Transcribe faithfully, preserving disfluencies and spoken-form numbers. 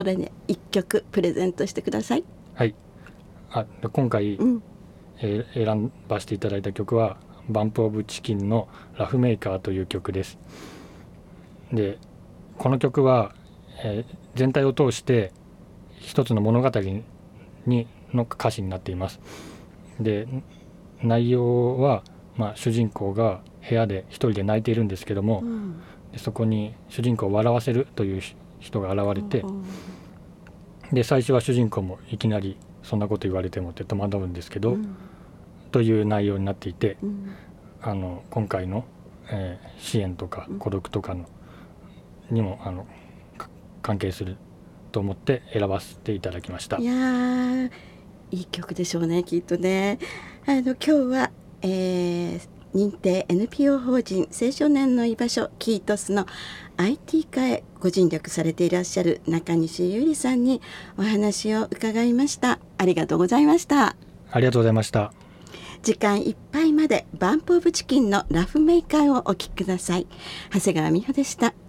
それでいっきょくプレゼントしてください。 はい。あ今回、 うんえー選ばせていただいた曲はバンプオブチキンのラフメーカーという曲です。でこの曲は、えー全体を通して一つの物語にの歌詞になっています。で内容は、まあ、主人公が部屋で一人で泣いているんですけども、 うんでそこに主人公を笑わせるという人が現れて、 うんで最初は主人公もいきなりそんなこと言われてもって戸惑うんですけど、 うんという内容になっていて、 うんあの今回の、えー支援とか孤独とかのにもあのか関係すると思って選ばせていただきました。 いやーいい曲でしょうね、きっとね。あの今日は、えー認定 エヌピーオー 法人青少年の居場所キートスの アイティー 化へご尽力されていらっしゃる中西ゆりさんにお話を伺いました。ありがとうございました。 ありがとうございました。 時間いっぱいまでバンプオブチキンのラフメーカーをお聴きください。長谷川美穂でした。